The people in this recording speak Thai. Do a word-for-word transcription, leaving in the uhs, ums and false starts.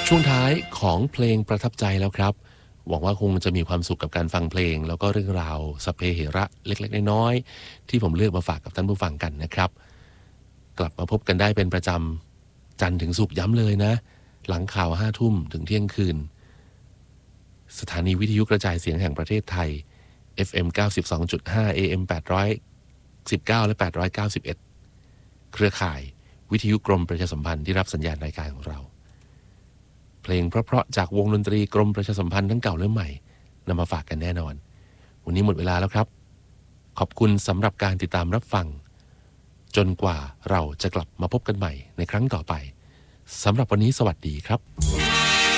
ช่วงท้ายของเพลงประทับใจแล้วครับหวังว่าคงจะมีความสุขกับการฟังเพลงแล้วก็เรื่องราวสัพเพเหระเล็กๆน้อยๆที่ผมเลือกมาฝากกับท่านผู้ฟังกันนะครับกลับมาพบกันได้เป็นประจำจันทร์ถึงศุกร์ย้ำเลยนะหลังข่าวห้าทุ่มถึงเที่ยงคืนสถานีวิทยุกระจายเสียงแห่งประเทศไทย เอฟ เอ็ม เก้าสิบสองจุดห้า เอ เอ็ม แปดร้อยสิบเก้าและแปดร้อยเก้าสิบเอ็ดเครือข่ายวิทยุกรมประชาสัมพันธ์ที่รับสัญญาณรายการของเราเพลงเพราะๆจากวงดนตรีกรมประชาสัมพันธ์ทั้งเก่าและใหม่นำมาฝากกันแน่นอนวันนี้หมดเวลาแล้วครับขอบคุณสำหรับการติดตามรับฟังจนกว่าเราจะกลับมาพบกันใหม่ในครั้งต่อไปสำหรับวันนี้สวัสดีครับ